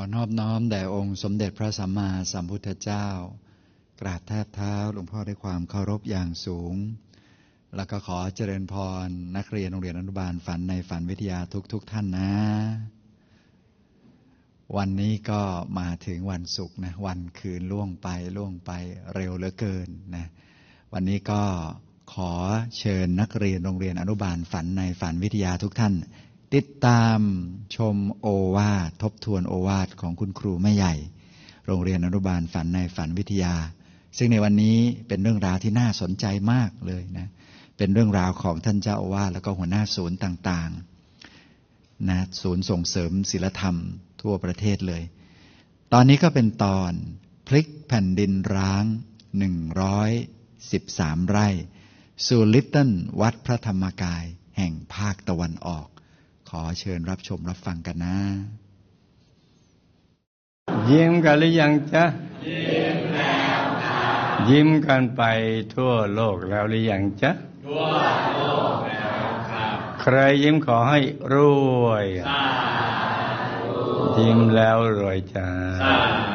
อนอบน้อมแด่องค์สมเด็จพระสัมมาสัมพุทธเจ้ากราบแทบเท้าหลวงพ่อด้วยความเคารพอย่างสูงแล้วก็ขอเจริญพรนักเรียนโรงเรียนอนุบาลฝันในฝันวิทยาทุกท่านนะวันนี้ก็มาถึงวันศุกร์นะวันคืนล่วงไปเร็วเหลือเกินนะวันนี้ก็ขอเชิญนักเรียนโรงเรียนอนุบาลฝันในฝันวิทยาทุกท่านติดตามชมโอวาททบทวนโอวาทของคุณครูแม่ใหญ่โรงเรียนอนุบาลฝันในฝันวิทยาซึ่งในวันนี้เป็นเรื่องราวที่น่าสนใจมากเลยนะเป็นเรื่องราวของท่านเจ้าอาวาสแล้วก็หัวหน้าศูนย์ต่างๆนะศูนย์ส่งเสริมศีลธรรมทั่วประเทศเลยตอนนี้ก็เป็นตอนพลิกแผ่นดินร้าง113ไร่สู่ลิตเติ้ลวัดพระธรรมกายแห่งภาคตะวันออกขอเชิญรับชมรับฟังกันนะยิ้มกันหรือยังจ๊ะยิ้มแล้วครับยิ้มกันไปทั่วโลกแล้วหรือยังจ๊ะทั่วโลกแล้วครับใครยิ้มขอให้รวยสาธุยิ้มแล้วรวยจ้า